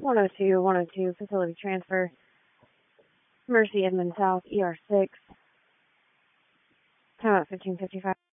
102, 102, facility transfer. Mercy Edmond South, ER6. Time at 15:55.